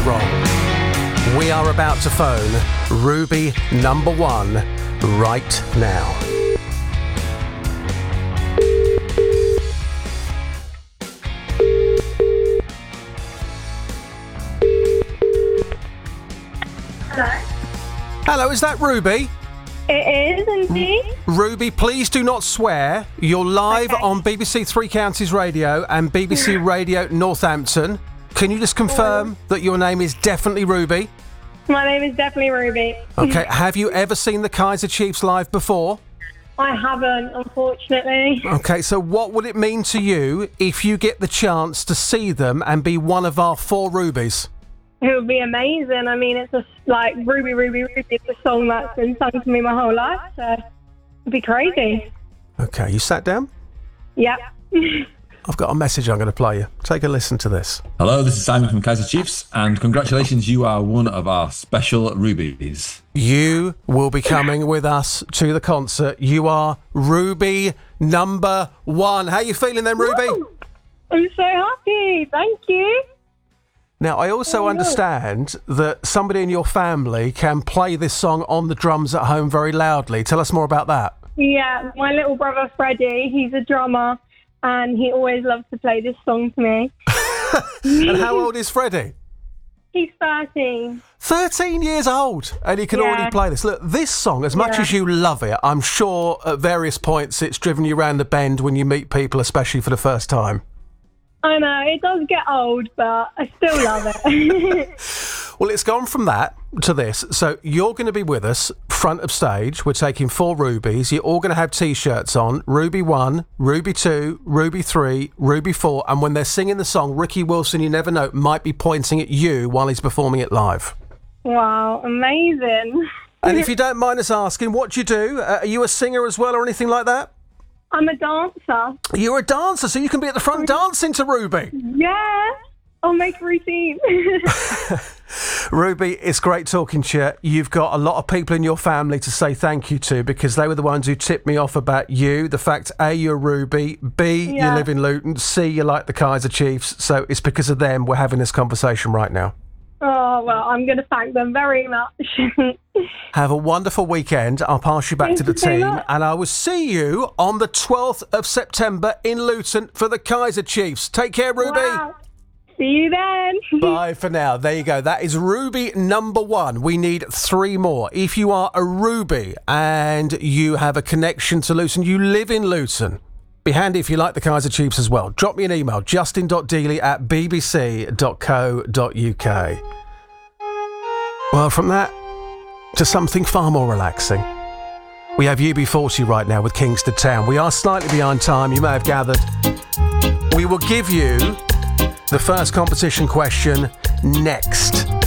wrong. We are about to phone Ruby number 1 right now. Hello, is that Ruby? It is indeed. Ruby, please do not swear. You're live on BBC Three Counties Radio and BBC Radio Northampton. Can you just confirm that your name is definitely Ruby? My name is definitely Ruby. Okay, have you ever seen the Kaiser Chiefs live before? I haven't, unfortunately. Okay, so what would it mean to you if you get the chance to see them and be one of our 4 Rubies? It would be amazing. I mean, it's just like Ruby, Ruby, Ruby. It's a song that's been sung to me my whole life, so it'd be crazy. Okay, you sat down? Yep. I've got a message I'm going to play you. Take a listen to this. Hello, this is Simon from Kaiser Chiefs, and congratulations, you are one of our special Rubies. You will be coming with us to the concert. You are Ruby number 1. How are you feeling then, Ruby? Woo! I'm so happy. Thank you. Now, I also understand that somebody in your family can play this song on the drums at home very loudly. Tell us more about that. Yeah, my little brother Freddie, he's a drummer, and he always loves to play this song to me. And how old is Freddie? He's 13. 13 years old, and he can already play this. Look, this song, as much as you love it, I'm sure at various points it's driven you around the bend when you meet people, especially for the first time. I know, it does get old, but I still love it. Well, it's gone from that to this. So you're going to be with us front of stage. We're taking 4 Rubies. You're all going to have T-shirts on. Ruby 1, Ruby 2, Ruby 3, Ruby 4. And when they're singing the song, Ricky Wilson, you never know, might be pointing at you while he's performing it live. Wow, amazing. And if you don't mind us asking, what do you do? Are you a singer as well or anything like that? I'm a dancer. You're a dancer, so you can be at the front dancing to Ruby. Yeah, I'll make a routine. Ruby, it's great talking to you. You've got a lot of people in your family to say thank you to because they were the ones who tipped me off about you. The fact, A, you're Ruby, B, you live in Luton, C, you like the Kaiser Chiefs. So it's because of them we're having this conversation right now. Oh, well, I'm going to thank them very much. Have a wonderful weekend. I'll pass you back to the team and I will see you on the 12th of September in Luton for the Kaiser Chiefs. Take care, Ruby. Wow. See you then. Bye for now. There you go. That is Ruby number 1. We need 3 more. If you are a Ruby and you have a connection to Luton, you live in Luton, be handy if you like the Kaiser Chiefs as well. Drop me an email, justin.dealey@bbc.co.uk. Well, from that to something far more relaxing. We have UB40 right now with Kingston Town. We are slightly behind time, you may have gathered. We will give you the first competition question next.